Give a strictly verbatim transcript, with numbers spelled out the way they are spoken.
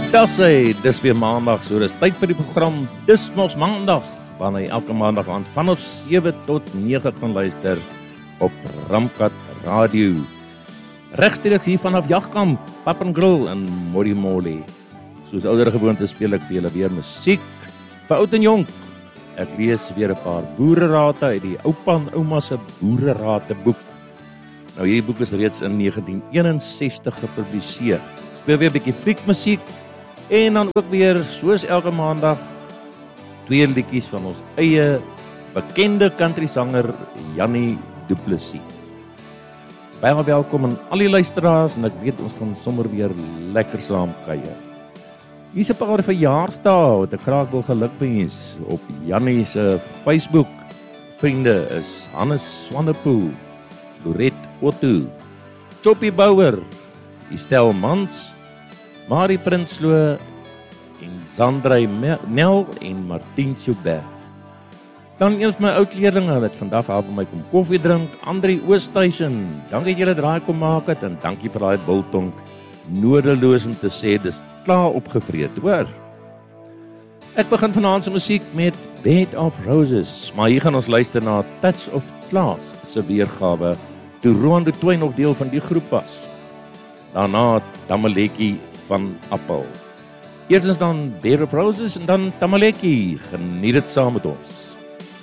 Dis hy, dis weer maandag, so dis tyd vir die program Dis Mos Maandag, waarna jy elke maandag aan vanaf sewe tot nege kan luister op Ramkat Radio. Regstreeks hier vanaf Jagkamp, Pap and Grill en Modimolle. Soos ouder gewoonte speel ek vir julle weer musiek vir oud en jonk. Ek lees weer 'n paar boererate uit die oupa en ouma se boererate boek. Nou hierdie boek is reeds in negentien eenensestig gepubliseer. Speel weer 'n bietjie fliekmusiek. En dan ook weer, soos elke maandag, twee liedjies van ons eie bekende country sanger Jannie Du Plessis. Baie welkom aan al die luisteraars en ek weet ons gaan sommer weer lekker saam kuier. Hier's 'n paar verjaarsdae wat ek graag wil gelukwens op Jannie se Facebook. Vriende is Hannes Swanepoel, Loret Otto, Choppie Bouwer, Estel Mans, Marie Prinsloo en Sandrey Nel en Martien Joubert. Dan een van my oudleerlinge wat vandag al by my kom koffie drink, Andri Oosthuizen. Dankie dat julle draai kom maak het en dankie vir daai biltong. Nodeloos om te sê dis klaar opgevreet, hoor. Ek begin vanaand se musiek met Bed of Roses, maar hier gaan ons luister na Touch of Class se weergawe toe Roan de Toey nog deel van die groep was. Daarna Tamaletjie van Appel. Eerstens dan Bed of Roses en dan Tamaletjie. Geniet dit saam met ons.